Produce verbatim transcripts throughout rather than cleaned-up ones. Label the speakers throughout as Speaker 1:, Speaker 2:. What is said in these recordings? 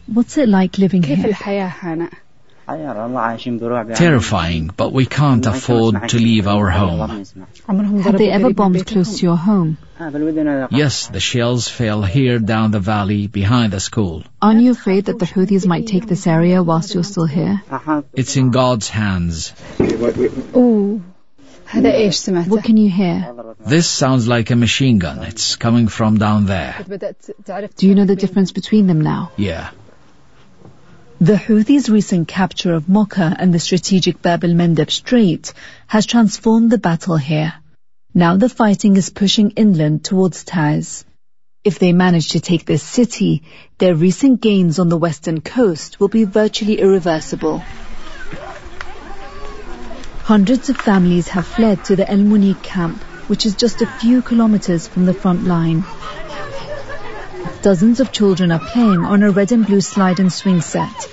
Speaker 1: What's it like living here?
Speaker 2: Terrifying, but we can't afford to leave our home.
Speaker 1: Have they ever bombed close to your home?
Speaker 2: Yes, the shells fell here down the valley behind the school.
Speaker 1: Aren't you afraid that the Houthis might take this area whilst you're still here?
Speaker 2: It's in God's hands.
Speaker 1: Ooh. What can you hear?
Speaker 2: This sounds like a machine gun. It's coming from down there.
Speaker 1: Do you know the difference between them now?
Speaker 2: Yeah.
Speaker 1: The Houthis' recent capture of Mocha and the strategic Bab el-Mandeb Strait has transformed the battle here. Now the fighting is pushing inland towards Taiz. If they manage to take this city, their recent gains on the western coast will be virtually irreversible. Hundreds of families have fled to the El Munik camp, which is just a few kilometers from the front line. Dozens of children are playing on a red and blue slide and swing set.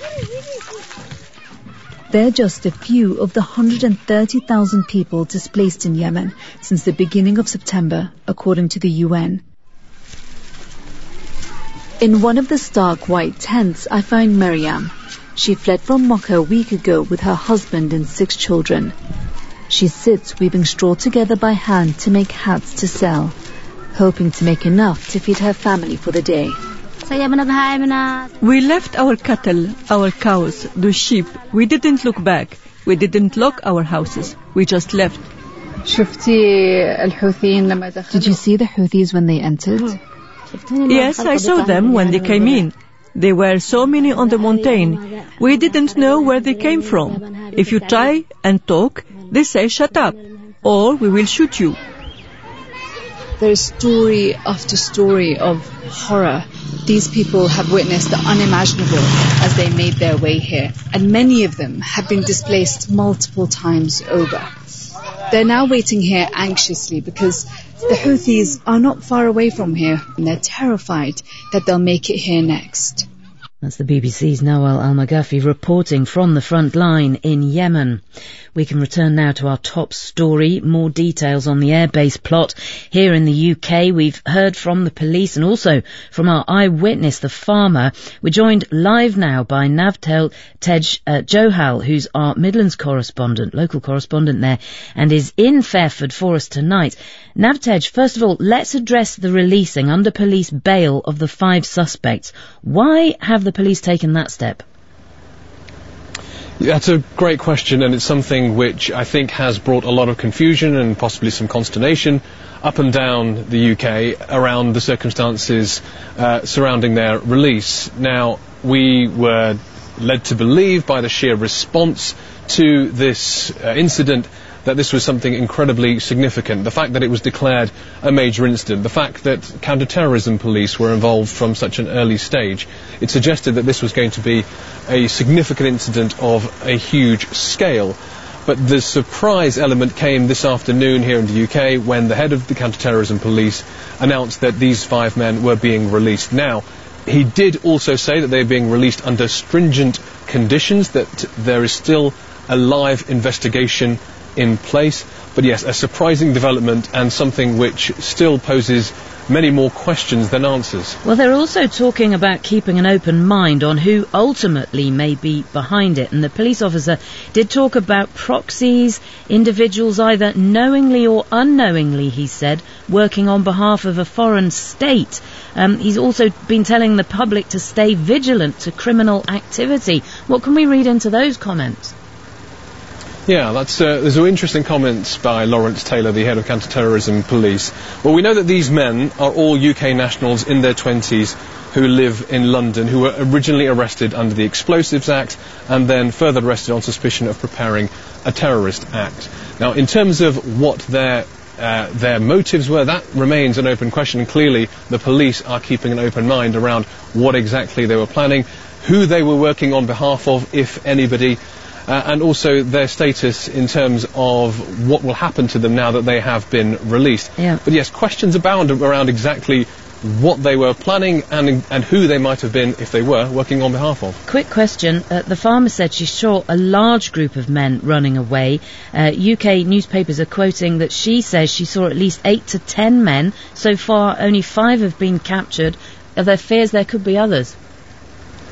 Speaker 1: They're just a few of the one hundred thirty thousand people displaced in Yemen since the beginning of September, according to the U N. In one of the stark white tents, I find Maryam. She fled from Mocha a week ago with her husband and six children. She sits weaving straw together by hand to make hats to sell, hoping to make enough to feed her family for the day.
Speaker 3: We left our cattle, our cows, the sheep. We didn't look back. We didn't lock our houses. We just left.
Speaker 1: Did you see the Houthis when they entered?
Speaker 3: Yes, I saw them when they came in. There were so many on the mountain. We didn't know where they came from. If you try and talk, they say shut up, or we will shoot you.
Speaker 1: There is story after story of horror. These people have witnessed the unimaginable as they made their way here, and many of them have been displaced multiple times over. They're now waiting here anxiously because the Houthis are not far away from here, and they're terrified that they'll make it here next.
Speaker 4: That's the B B C's Nawal Al-Maghafi reporting from the front line in Yemen. We can return now to our top story. More details on the airbase plot here in the U K. We've heard from the police and also from our eyewitness, the farmer. We're joined live now by Navtel Tej uh, Johal, who's our Midlands correspondent, local correspondent there, and is in Fairford for us tonight. Navtej, first of all, let's address the releasing under police bail of the five suspects. Why have the police taken that step?
Speaker 5: That's a great question, and it's something which I think has brought a lot of confusion and possibly some consternation up and down the U K around the circumstances uh, surrounding their release. Now, we were led to believe by the sheer response to this uh, incident that this was something incredibly significant. The fact that it was declared a major incident, the fact that counter-terrorism police were involved from such an early stage, it suggested that this was going to be a significant incident of a huge scale. But the surprise element came this afternoon here in the U K when the head of the counter-terrorism police announced that these five men were being released. Now, he did also say that they are being released under stringent conditions, that there is still a live investigation in place. But yes, a surprising development and something which still poses many more questions than answers.
Speaker 4: Well, they're also talking about keeping an open mind on who ultimately may be behind it. And the police officer did talk about proxies, individuals either knowingly or unknowingly, he said, working on behalf of a foreign state. Um, he's also been telling the public to stay vigilant to criminal activity. What can we read into those comments?
Speaker 5: Yeah, that's uh, there's some interesting comments by Lawrence Taylor, the head of counter-terrorism police. Well, we know that these men are all U K nationals in their twenties who live in London, who were originally arrested under the Explosives Act and then further arrested on suspicion of preparing a terrorist act. Now, in terms of what their uh, their motives were, that remains an open question, and clearly the police are keeping an open mind around what exactly they were planning, who they were working on behalf of, if anybody, Uh, and also their status in terms of what will happen to them now that they have been released.
Speaker 4: Yeah.
Speaker 5: But yes, questions abound around exactly what they were planning and and who they might have been, if they were, working on behalf of.
Speaker 4: Quick question. Uh, the farmer said she saw a large group of men running away. Uh, U K newspapers are quoting that she says she saw at least eight to ten men. So far, only five have been captured. Are there fears there could be others?